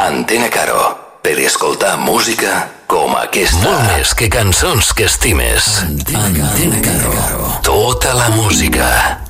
Antena Caro, per escoltar música com aquesta. Molt més que cançons que estimes. Antena Caro. Tota la música.